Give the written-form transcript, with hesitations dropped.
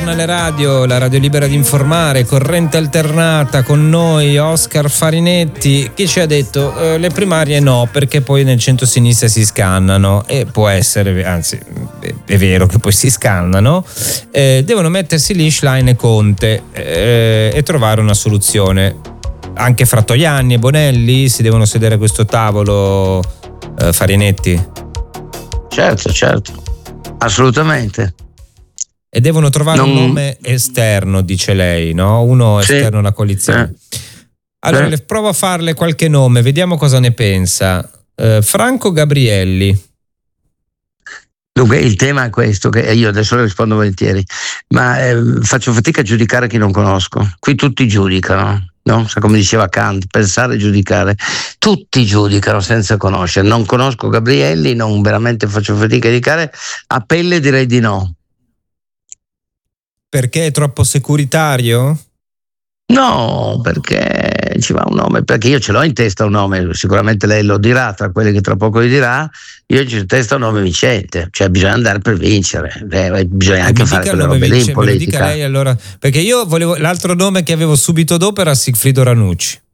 ritorna alle radio, la radio libera di informare, corrente alternata, con noi Oscar Farinetti. Chi ci ha detto le primarie no, perché poi nel centro-sinistra si scannano, e può essere, anzi è vero che poi si scannano, devono mettersi lì Schlein e Conte e trovare una soluzione. Anche Frattoianni e Bonelli si devono sedere a questo tavolo, Farinetti? Certo, assolutamente. E devono trovare un nome esterno, dice lei, no? Uno esterno alla coalizione. Allora provo a farle qualche nome, vediamo cosa ne pensa. Franco Gabrielli. Dunque il tema è questo, che io adesso le rispondo volentieri, ma faccio fatica a giudicare chi non conosco. Qui tutti giudicano, no? Come diceva Kant, pensare e giudicare. Tutti giudicano senza conoscere. Non conosco Gabrielli, non veramente faccio fatica a giudicare. A pelle direi di no. Perché è troppo securitario? No, perché ci va un nome, perché io ce l'ho in testa un nome, sicuramente lei lo dirà, tra quelli che tra poco li dirà, io ho in testa un nome vincente, cioè bisogna andare per vincere, bisogna anche fare quelle robe lì in politica. Me lo dica lei allora, perché io volevo, l'altro nome che avevo subito dopo era Sigfrido Ranucci.